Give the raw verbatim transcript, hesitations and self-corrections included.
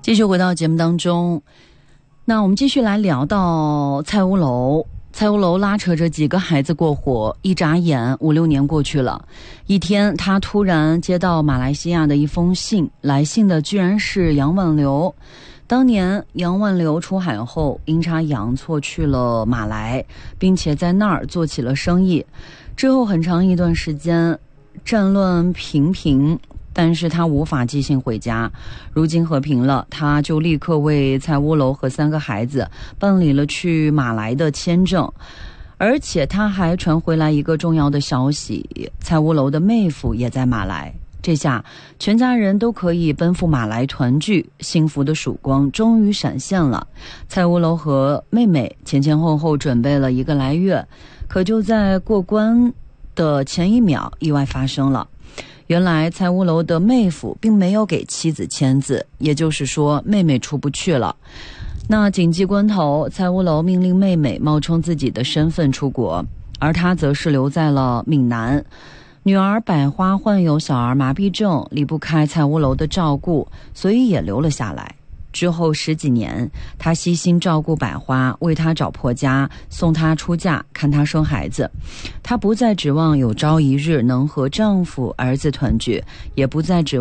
继续回到节目当中，那我们继续来聊到蔡屋楼。蔡屋楼拉扯着几个孩子过活，一眨眼五六年过去了。一天，他突然接到马来西亚的一封信，来信的居然是杨万流。当年杨万流出海后，阴差阳错去了马来，并且在那儿做起了生意。之后很长一段时间，战乱频频，但是他无法寄信回家。如今和平了，他就立刻为蔡屋楼和三个孩子办理了去马来的签证。而且他还传回来一个重要的消息，蔡屋楼的妹夫也在马来。这下全家人都可以奔赴马来团聚，幸福的曙光终于闪现了。蔡屋楼和妹妹前前后后准备了一个来月，可就在过关的前一秒，意外发生了。原来蔡屋楼的妹夫并没有给妻子签字，也就是说妹妹出不去了。那紧急关头，蔡屋楼命令妹妹冒充自己的身份出国，而他则是留在了闽南。女儿百花患有小儿麻痹症，离不开蔡屋楼的照顾，所以也留了下来。之后十几年，他悉心照顾百花，为她找婆家，送她出嫁，看她生孩子。她不再指望有朝一日能和丈夫、儿子团聚，也不再指